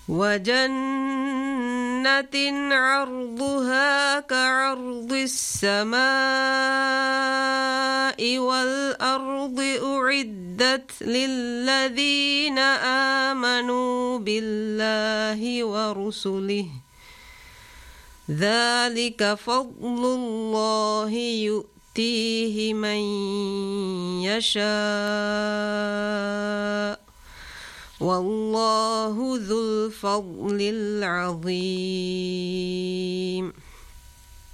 وجنة عرضها كعرض السماء والأرض أعدت للذين آمنوا بالله ورسله ذلك فضل الله يؤتيه من يشاء والله ذو الفضل العظيم.